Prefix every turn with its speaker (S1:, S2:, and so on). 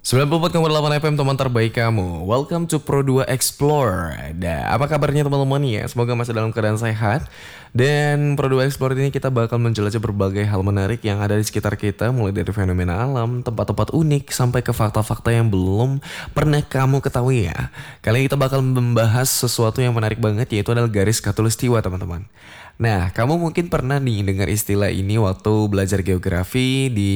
S1: 94,8 FM teman terbaik kamu. Welcome to Pro 2 Explore. Apa kabarnya teman-teman ya? Semoga masih dalam keadaan sehat. Dan Pro 2 Explore ini kita bakal menjelajah berbagai hal menarik yang ada di sekitar kita, mulai dari fenomena alam, tempat-tempat unik, sampai ke fakta-fakta yang belum pernah kamu ketahui ya. Kali ini kita bakal membahas sesuatu yang menarik banget, yaitu adalah garis khatulistiwa teman-teman. Nah, kamu mungkin pernah nih dengar istilah ini waktu belajar geografi di